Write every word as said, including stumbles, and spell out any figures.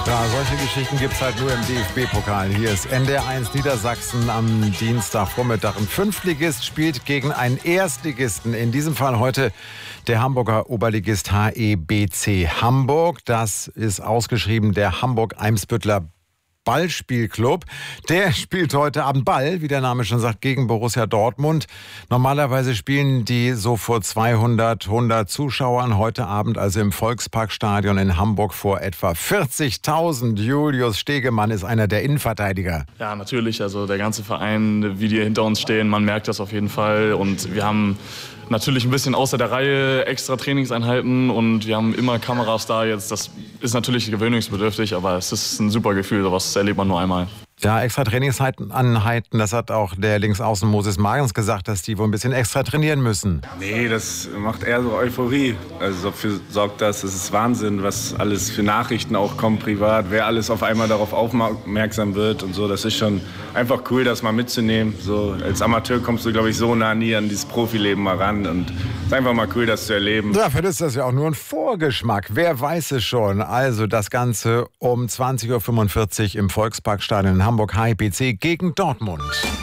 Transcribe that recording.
Ja, solche Geschichten gibt es halt nur im D F B-Pokal. Hier ist N D R eins Niedersachsen am Dienstagvormittag. Ein Fünftligist spielt gegen einen Erstligisten. In diesem Fall heute der Hamburger Oberligist H E B C Hamburg. Das ist ausgeschrieben der Hamburg-Eimsbütteler Ballspielclub. Der spielt heute Abend Ball, wie der Name schon sagt, gegen Borussia Dortmund. Normalerweise spielen die so vor zweihundert, hundert Zuschauern. Heute Abend also im Volksparkstadion in Hamburg vor etwa vierzigtausend. Julius Stegemann ist einer der Innenverteidiger. Ja, natürlich. Also der ganze Verein, wie die hinter uns stehen, man merkt das auf jeden Fall. Und wir haben natürlich ein bisschen außer der Reihe extra Trainingseinheiten und wir haben immer Kameras da jetzt. Das ist natürlich gewöhnungsbedürftig, aber es ist ein super Gefühl. Sowas erlebt man nur einmal. Ja, extra Trainingseinheiten, das hat auch der Linksaußen Moses Magens gesagt, dass die wohl ein bisschen extra trainieren müssen. Nee, das macht eher so Euphorie. Also dafür sorgt das, es ist Wahnsinn, was alles für Nachrichten auch kommt privat, wer alles auf einmal darauf aufmerksam wird und so. Das ist schon einfach cool, das mal mitzunehmen. So, als Amateur kommst du, glaube ich, so nah nie an dieses Profileben mal ran und es ist einfach mal cool, das zu erleben. Dafür ist das ja auch nur ein Vorgeschmack. Wer weiß es schon. Also das Ganze um zwanzig Uhr fünfundvierzig im Volksparkstadion in Hamburg, H E B C gegen Dortmund.